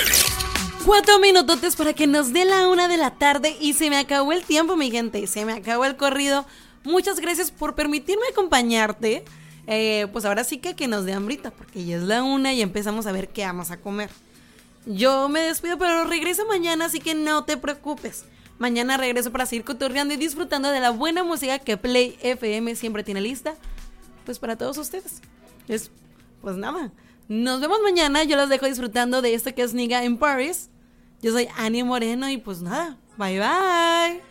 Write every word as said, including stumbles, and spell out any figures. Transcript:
Cuatro minutotes para que nos dé la una de la tarde y se me acabó el tiempo, mi gente, se me acabó el corrido. Muchas gracias por permitirme acompañarte. Eh, pues ahora sí que que nos dé hambrita, porque ya es la una y empezamos a ver qué vamos a comer. Yo me despido, pero regreso mañana, así que no te preocupes. Mañana regreso para seguir cotorreando y disfrutando de la buena música que Play F M siempre tiene lista, pues para todos ustedes. Es, pues nada, nos vemos mañana. Yo los dejo disfrutando de esto que es Nigga in Paris. Yo soy Annie Moreno y pues nada, bye bye.